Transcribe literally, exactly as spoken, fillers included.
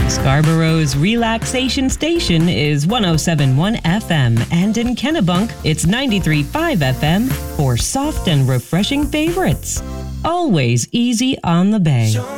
Scarborough's relaxation station is one oh seven point one F M, and in Kennebunk, it's ninety-three point five F M for soft and refreshing favorites. Always easy on the bay.